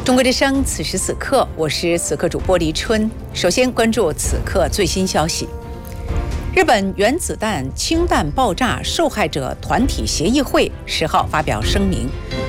中国之声，此时此刻，我是此刻主播黎春。首先关注此刻最新消息：日本原子弹氢弹爆炸受害者团体协议会10号发表声明，